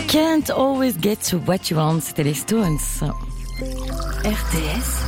Can't always get to what you want, c'était les Stones. RTS.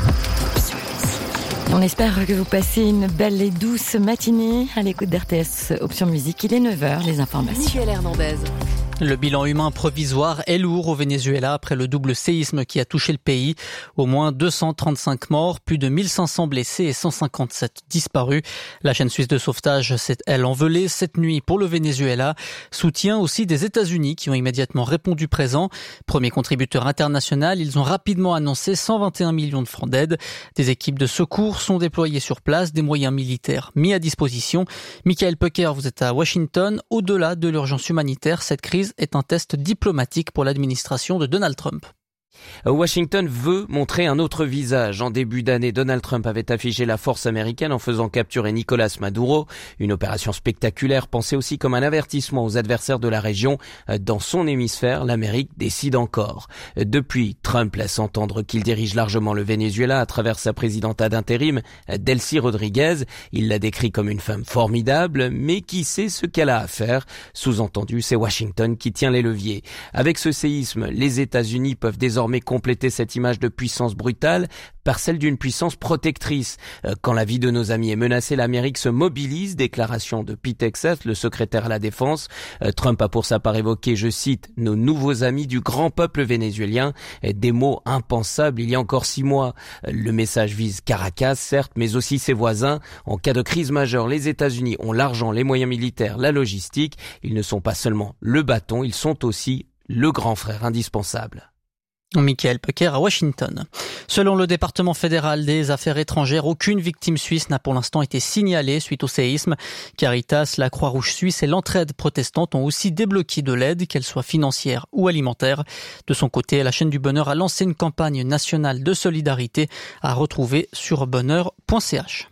On espère que vous passez une belle et douce matinée à l'écoute d'RTS Option Musique. Il est 9h, les informations. Miguel Hernandez. Le bilan humain provisoire est lourd au Venezuela après le double séisme qui a touché le pays. Au moins 235 morts, plus de 1500 blessés et 157 disparus. La chaîne suisse de sauvetage s'est, elle, envolée cette nuit pour le Venezuela. Soutien aussi des États-Unis qui ont immédiatement répondu présent. Premier contributeur international, ils ont rapidement annoncé 121 millions de francs d'aide. Des équipes de secours sont déployées sur place, des moyens militaires mis à disposition. Michael Pecker, vous êtes à Washington. Au-delà de l'urgence humanitaire, cette crise est un test diplomatique pour l'administration de Donald Trump. Washington veut montrer un autre visage. En début d'année, Donald Trump avait affiché la force américaine en faisant capturer Nicolás Maduro. Une opération spectaculaire pensée aussi comme un avertissement aux adversaires de la région. Dans son hémisphère, l'Amérique décide encore. Depuis, Trump laisse entendre qu'il dirige largement le Venezuela à travers sa présidente d'intérim, Delcy Rodríguez. Il l'a décrit comme une femme formidable, mais qui sait ce qu'elle a à faire. Sous-entendu, c'est Washington qui tient les leviers. Avec ce séisme, les États-Unis peuvent désormais compléter cette image de puissance brutale par celle d'une puissance protectrice. Quand la vie de nos amis est menacée, l'Amérique se mobilise. Déclaration de Pete Hegseth, le secrétaire à la Défense. Trump a pour sa part évoqué, je cite, « nos nouveaux amis du grand peuple vénézuélien ». Des mots impensables il y a encore 6 mois. Le message vise Caracas, certes, mais aussi ses voisins. En cas de crise majeure, les États-Unis ont l'argent, les moyens militaires, la logistique. Ils ne sont pas seulement le bâton, ils sont aussi le grand frère indispensable. Michael Pecker à Washington. Selon le département fédéral des affaires étrangères, aucune victime suisse n'a pour l'instant été signalée suite au séisme. Caritas, la Croix-Rouge suisse et l'Entraide protestante ont aussi débloqué de l'aide, qu'elle soit financière ou alimentaire. De son côté, la chaîne du Bonheur a lancé une campagne nationale de solidarité à retrouver sur bonheur.ch.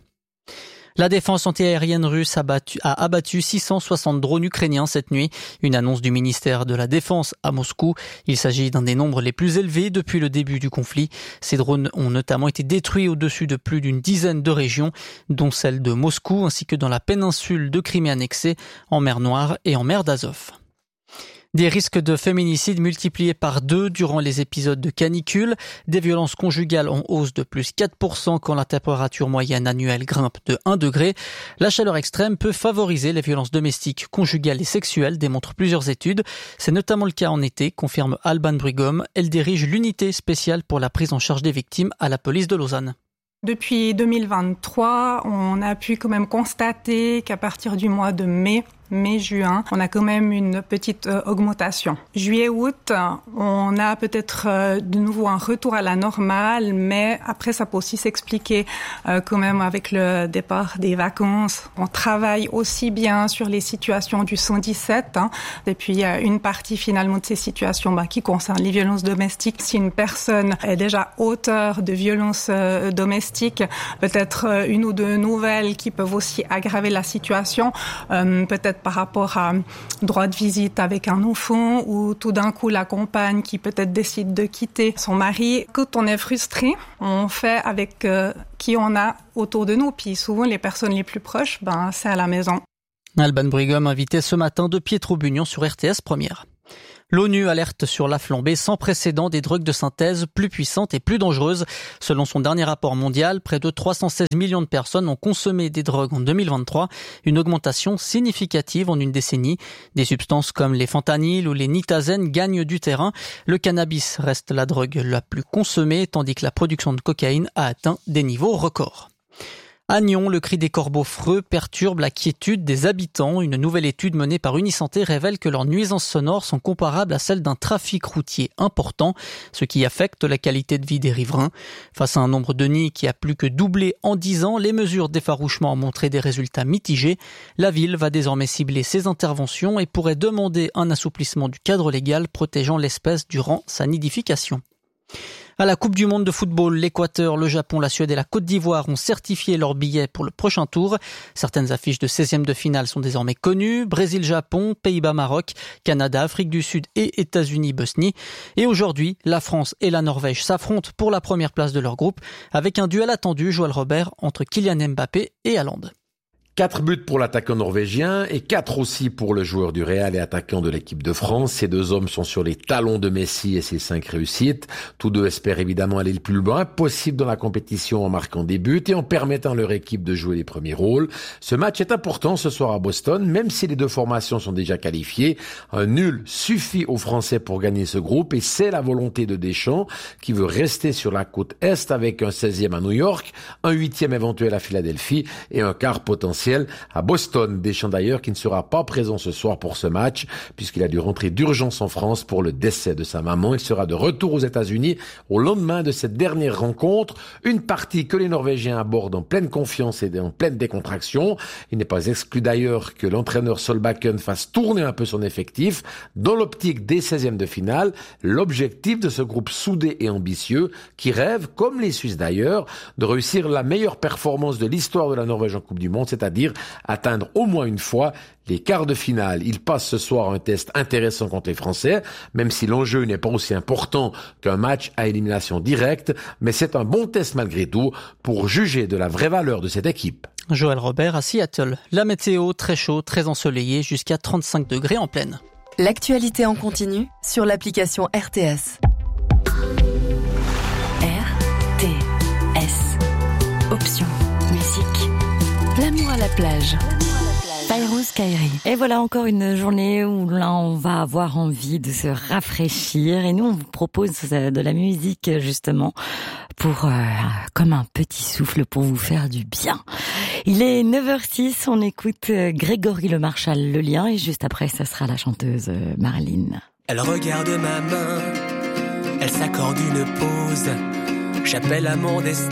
La défense antiaérienne russe a abattu 660 drones ukrainiens cette nuit. Une annonce du ministère de la Défense à Moscou. Il s'agit d'un des nombres les plus élevés depuis le début du conflit. Ces drones ont notamment été détruits au-dessus de plus d'une dizaine de régions, dont celle de Moscou, ainsi que dans la péninsule de Crimée annexée, en mer Noire et en mer d'Azov. Des risques de féminicide multipliés par 2 durant les épisodes de canicule, des violences conjugales en hausse de plus 4% quand la température moyenne annuelle grimpe de 1 degré. La chaleur extrême peut favoriser les violences domestiques, conjugales et sexuelles, démontrent plusieurs études. C'est notamment le cas en été, confirme Alban Brugom. Elle dirige l'unité spéciale pour la prise en charge des victimes à la police de Lausanne. Depuis 2023, on a pu quand même constater qu'à partir du mois de mai-juin, on a quand même une petite augmentation. Juillet-août, on a peut-être de nouveau un retour à la normale, mais après ça peut aussi s'expliquer quand même avec le départ des vacances. On travaille aussi bien sur les situations du 117, et puis il y a une partie finalement de ces situations qui concernent les violences domestiques. Si une personne est déjà auteur de violences domestiques, peut-être une ou deux nouvelles qui peuvent aussi aggraver la situation, peut-être par rapport à droit de visite avec un enfant ou tout d'un coup la compagne qui peut-être décide de quitter son mari. Quand on est frustré, on fait avec qui on a autour de nous. Puis souvent les personnes les plus proches, c'est à la maison. Alban Brugom invité ce matin de Pietro Bugnon sur RTS Première. L'ONU alerte sur la flambée sans précédent des drogues de synthèse plus puissantes et plus dangereuses. Selon son dernier rapport mondial, près de 316 millions de personnes ont consommé des drogues en 2023, une augmentation significative en une décennie. Des substances comme les fentanyls ou les nitazènes gagnent du terrain. Le cannabis reste la drogue la plus consommée, tandis que la production de cocaïne a atteint des niveaux records. À Nyon, le cri des corbeaux freux perturbe la quiétude des habitants. Une nouvelle étude menée par Unisanté révèle que leurs nuisances sonores sont comparables à celles d'un trafic routier important, ce qui affecte la qualité de vie des riverains. Face à un nombre de nids qui a plus que doublé en 10 ans, les mesures d'effarouchement ont montré des résultats mitigés. La ville va désormais cibler ses interventions et pourrait demander un assouplissement du cadre légal protégeant l'espèce durant sa nidification. À la Coupe du monde de football, l'Équateur, le Japon, la Suède et la Côte d'Ivoire ont certifié leurs billets pour le prochain tour. Certaines affiches de 16e de finale sont désormais connues. Brésil-Japon, Pays-Bas-Maroc, Canada, Afrique du Sud et États-Unis-Bosnie. Et aujourd'hui, la France et la Norvège s'affrontent pour la première place de leur groupe avec un duel attendu, Joël Robert, entre Kylian Mbappé et Haaland. 4 buts pour l'attaquant norvégien et 4 aussi pour le joueur du Real et attaquant de l'équipe de France. Ces deux hommes sont sur les talons de Messi et ses 5 réussites. Tous deux espèrent évidemment aller le plus loin possible dans la compétition en marquant des buts et en permettant leur équipe de jouer les premiers rôles. Ce match est important ce soir à Boston, même si les deux formations sont déjà qualifiées. Un nul suffit aux Français pour gagner ce groupe et c'est la volonté de Deschamps qui veut rester sur la côte Est avec un 16e à New York, un 8e éventuel à Philadelphie et un quart potentiel à Boston. Deschamps d'ailleurs qui ne sera pas présent ce soir pour ce match puisqu'il a dû rentrer d'urgence en France pour le décès de sa maman. Il sera de retour aux États-Unis au lendemain de cette dernière rencontre. Une partie que les Norvégiens abordent en pleine confiance et en pleine décontraction. Il n'est pas exclu d'ailleurs que l'entraîneur Solbakken fasse tourner un peu son effectif dans l'optique des 16e de finale. L'objectif de ce groupe soudé et ambitieux qui rêve, comme les Suisses d'ailleurs, de réussir la meilleure performance de l'histoire de la Norvège en Coupe du Monde, c'est-à-dire atteindre au moins une fois les quarts de finale. Il passe ce soir un test intéressant contre les Français, même si l'enjeu n'est pas aussi important qu'un match à élimination directe, mais c'est un bon test malgré tout pour juger de la vraie valeur de cette équipe. Joël Robert à Seattle. La météo, très chaud, très ensoleillé, jusqu'à 35 degrés en pleine. L'actualité en continu sur l'application RTS. RTS. Option musique. L'amour à la plage. Fairuz Kairi. Et voilà encore une journée où là on va avoir envie de se rafraîchir et nous on vous propose de la musique justement pour comme un petit souffle pour vous faire du bien. Il est 9h06, on écoute Grégory Le Marchal, Le Lien, et juste après ça sera la chanteuse Marilyn. Elle regarde ma main, elle s'accorde une pause. J'appelle à mon destin